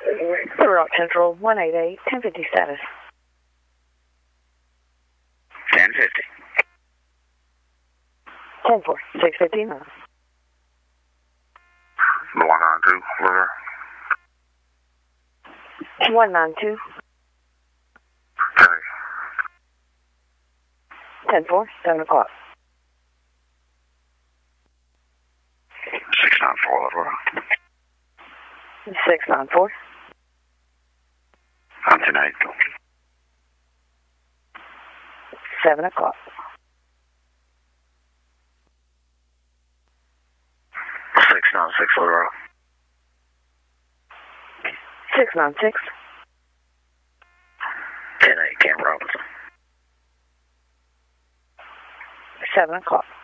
Little Rock Central, 188, 1050 status. 1050. 10-4, 659. 192, where? 192. Okay. 10-4, 7 o'clock. 694, where? 694. On tonight. 7 o'clock. 696, where? 696. 10-8, Camp Robinson. 7 o'clock.